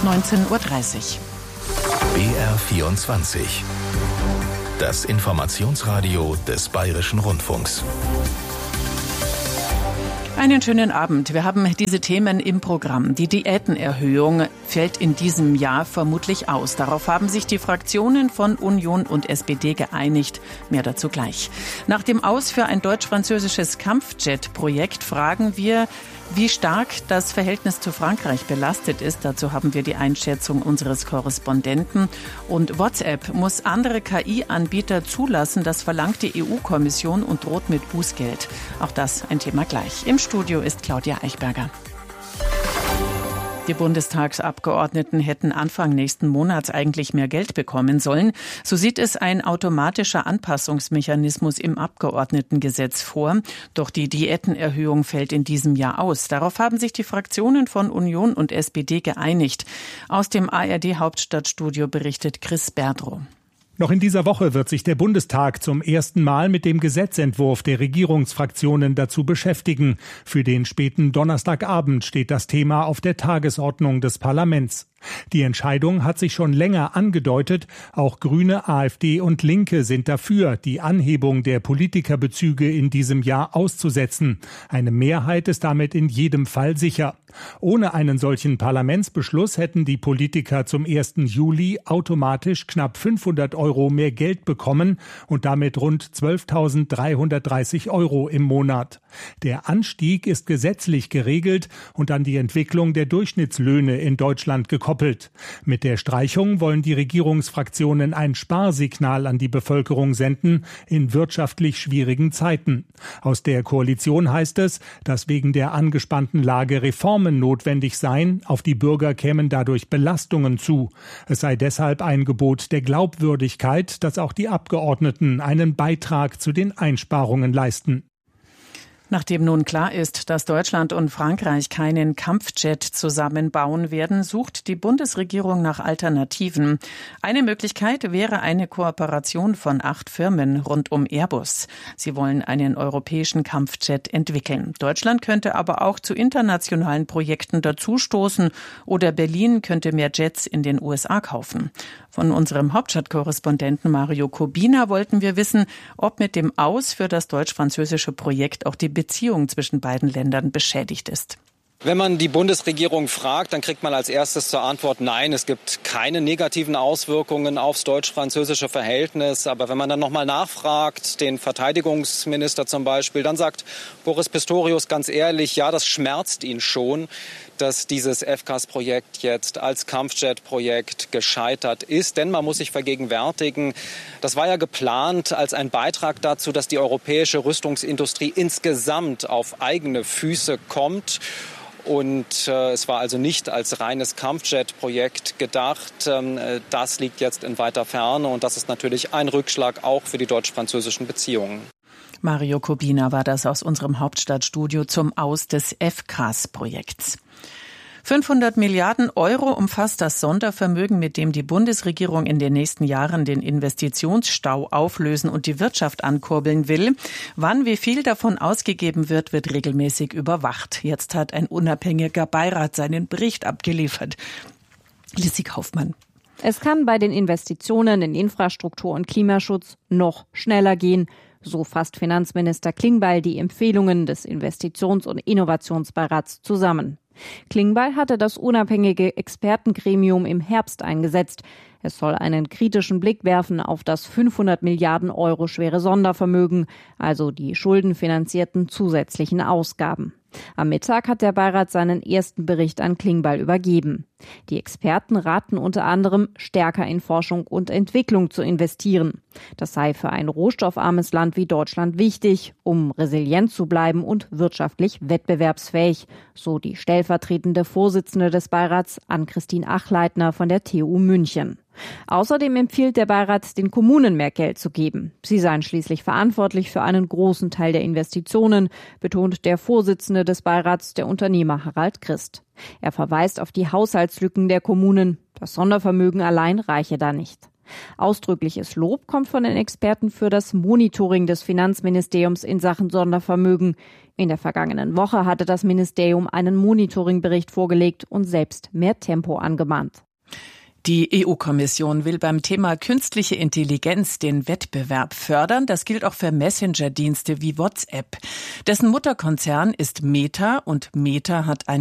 19:30 Uhr. BR24. Das Informationsradio des Bayerischen Rundfunks. Einen schönen Abend. Wir haben diese Themen im Programm. Die Diätenerhöhung fällt in diesem Jahr vermutlich aus. Darauf haben sich die Fraktionen von Union und SPD geeinigt. Mehr dazu gleich. Nach dem Aus für ein deutsch-französisches Kampfjet-Projekt fragen wir, wie stark das Verhältnis zu Frankreich belastet ist. Dazu haben wir die Einschätzung unseres Korrespondenten. Und WhatsApp muss andere KI-Anbieter zulassen. Das verlangt die EU-Kommission und droht mit Bußgeld. Auch das ein Thema gleich. Im Studio ist Claudia Eichberger. Die Bundestagsabgeordneten hätten Anfang nächsten Monats eigentlich mehr Geld bekommen sollen. So sieht es ein automatischer Anpassungsmechanismus im Abgeordnetengesetz vor. Doch die Diätenerhöhung fällt in diesem Jahr aus. Darauf haben sich die Fraktionen von Union und SPD geeinigt. Aus dem ARD-Hauptstadtstudio berichtet Chris Berdrow. Noch in dieser Woche wird sich der Bundestag zum ersten Mal mit dem Gesetzentwurf der Regierungsfraktionen dazu beschäftigen. Für den späten Donnerstagabend steht das Thema auf der Tagesordnung des Parlaments. Die Entscheidung hat sich schon länger angedeutet. Auch Grüne, AfD und Linke sind dafür, die Anhebung der Politikerbezüge in diesem Jahr auszusetzen. Eine Mehrheit ist damit in jedem Fall sicher. Ohne einen solchen Parlamentsbeschluss hätten die Politiker zum 1. Juli automatisch knapp 500 € mehr Geld bekommen und damit rund 12.330 € im Monat. Der Anstieg ist gesetzlich geregelt und an die Entwicklung der Durchschnittslöhne in Deutschland gekoppelt. Mit der Streichung wollen die Regierungsfraktionen ein Sparsignal an die Bevölkerung senden in wirtschaftlich schwierigen Zeiten. Aus der Koalition heißt es, dass wegen der angespannten Lage Reformen notwendig seien, auf die Bürger kämen dadurch Belastungen zu. Es sei deshalb ein Gebot der Glaubwürdigkeit, dass auch die Abgeordneten einen Beitrag zu den Einsparungen leisten. Nachdem nun klar ist, dass Deutschland und Frankreich keinen Kampfjet zusammenbauen werden, sucht die Bundesregierung nach Alternativen. Eine Möglichkeit wäre eine Kooperation von 8 Firmen rund um Airbus. Sie wollen einen europäischen Kampfjet entwickeln. Deutschland könnte aber auch zu internationalen Projekten dazustoßen oder Berlin könnte mehr Jets in den USA kaufen. Von unserem Hauptstadtkorrespondenten Mario Kubina wollten wir wissen, ob mit dem Aus für das deutsch-französische Projekt auch die Beziehung zwischen beiden Ländern beschädigt ist. Wenn man die Bundesregierung fragt, dann kriegt man als erstes zur Antwort, nein, es gibt keine negativen Auswirkungen aufs deutsch-französische Verhältnis. Aber wenn man dann nochmal nachfragt, den Verteidigungsminister zum Beispiel, dann sagt Boris Pistorius ganz ehrlich, ja, das schmerzt ihn schon, dass dieses FCAS-Projekt jetzt als Kampfjet-Projekt gescheitert ist. Denn man muss sich vergegenwärtigen, das war ja geplant als ein Beitrag dazu, dass die europäische Rüstungsindustrie insgesamt auf eigene Füße kommt. Und es war also nicht als reines Kampfjet-Projekt gedacht. Das liegt jetzt in weiter Ferne und das ist natürlich ein Rückschlag auch für die deutsch-französischen Beziehungen. Mario Kubina war das aus unserem Hauptstadtstudio zum Aus des FCAS-Projekts. 500 Milliarden € umfasst das Sondervermögen, mit dem die Bundesregierung in den nächsten Jahren den Investitionsstau auflösen und die Wirtschaft ankurbeln will. Wann wie viel davon ausgegeben wird, wird regelmäßig überwacht. Jetzt hat ein unabhängiger Beirat seinen Bericht abgeliefert. Lissi Kaufmann. Es kann bei den Investitionen in Infrastruktur und Klimaschutz noch schneller gehen. So fasst Finanzminister Klingbeil die Empfehlungen des Investitions- und Innovationsbeirats zusammen. Klingbeil hatte das unabhängige Expertengremium im Herbst eingesetzt. Es soll einen kritischen Blick werfen auf das 500 Milliarden € schwere Sondervermögen, also die schuldenfinanzierten zusätzlichen Ausgaben. Am Mittag hat der Beirat seinen ersten Bericht an Klingbeil übergeben. Die Experten raten unter anderem, stärker in Forschung und Entwicklung zu investieren. Das sei für ein rohstoffarmes Land wie Deutschland wichtig, um resilient zu bleiben und wirtschaftlich wettbewerbsfähig, so die stellvertretende Vorsitzende des Beirats, Ann-Christine Achleitner von der TU München. Außerdem empfiehlt der Beirat, den Kommunen mehr Geld zu geben. Sie seien schließlich verantwortlich für einen großen Teil der Investitionen, betont der Vorsitzende des Beirats, der Unternehmer Harald Christ. Er verweist auf die Haushaltslücken der Kommunen. Das Sondervermögen allein reiche da nicht. Ausdrückliches Lob kommt von den Experten für das Monitoring des Finanzministeriums in Sachen Sondervermögen. In der vergangenen Woche hatte das Ministerium einen Monitoringbericht vorgelegt und selbst mehr Tempo angemahnt. Die EU-Kommission will beim Thema künstliche Intelligenz den Wettbewerb fördern. Das gilt auch für Messenger-Dienste wie WhatsApp. Dessen Mutterkonzern ist Meta und Meta hat einen